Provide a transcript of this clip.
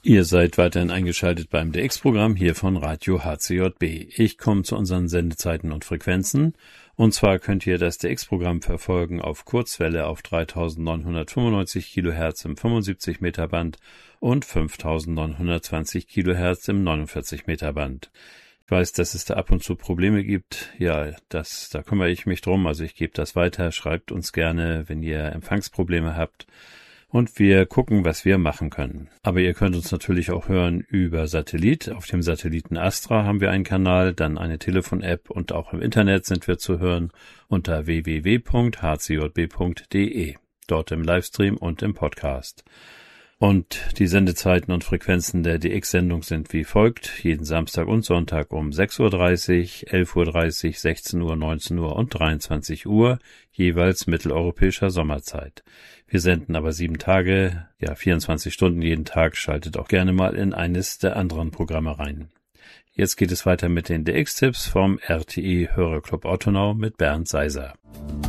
Ihr seid weiterhin eingeschaltet beim DX-Programm hier von Radio HCJB. Ich komme zu unseren Sendezeiten und Frequenzen. Und zwar könnt ihr das DX-Programm verfolgen auf Kurzwelle auf 3995 kHz im 75 Meter Band und 5920 kHz im 49 Meter Band. Ich weiß, dass es da ab und zu Probleme gibt. Ja, da kümmere ich mich drum. Also ich gebe das weiter. Schreibt uns gerne, wenn ihr Empfangsprobleme habt. Und wir gucken, was wir machen können. Aber ihr könnt uns natürlich auch hören über Satellit. Auf dem Satelliten Astra haben wir einen Kanal, dann eine Telefon-App und auch im Internet sind wir zu hören unter www.hcjb.de. Dort im Livestream und im Podcast. Und die Sendezeiten und Frequenzen der DX-Sendung sind wie folgt. Jeden Samstag und Sonntag um 6.30 Uhr, 11.30 Uhr, 16 Uhr, 19 Uhr und 23 Uhr, jeweils mitteleuropäischer Sommerzeit. Wir senden aber 7 Tage, 24 Stunden jeden Tag. Schaltet auch gerne mal in eines der anderen Programme rein. Jetzt geht es weiter mit den DX-Tipps vom RTI Hörerclub Ottonau mit Bernd Seiser.